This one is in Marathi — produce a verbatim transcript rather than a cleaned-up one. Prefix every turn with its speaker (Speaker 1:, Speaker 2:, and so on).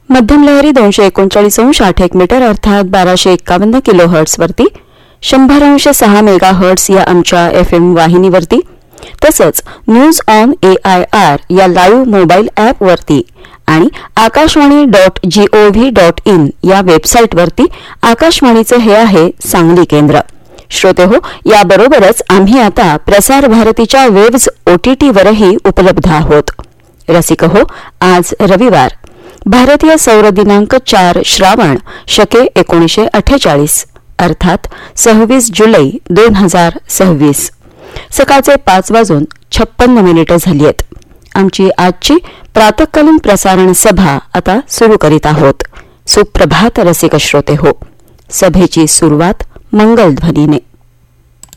Speaker 1: मध्यम लहरी दोनशे एकोणचाळीस अंश आठ एक मीटर अर्थात बाराशे एक्कावन्न किलो हर्ट्सवरती, शंभर अंश सहा मेगा हर्ट्स या आमच्या एफ एम वाहिनीवरती, तसंच news on A I R या लाईव्ह मोबाईल ॲपवरती आणि Akashvani dot G O V dot in या वेबसाईटवरती आकाशवाणीचे हे आहे सांगली केंद्र. श्रोते हो, याबरोबरच आम्ही आता प्रसार भारतीच्या वेव्ज ओटीटीवरही उपलब्ध आहोत. रसिक हो, आज रविवार, भारतीय सौर दिनांक चार श्रावण शके एकोणीसशे अठ्ठेचाळीस अर्थात सव्वीस जुलै दोन हजार सव्वीस. सकाळचे पाच वाजून छप्पन्न मिनिटं झाली आहेत. आमची आजची प्रातःकालीन प्रसारण सभा आता सुरू करीत आहोत. सुप्रभात रसिक श्रोते हो. सभेची सुरुवात मंगलध्वनीने.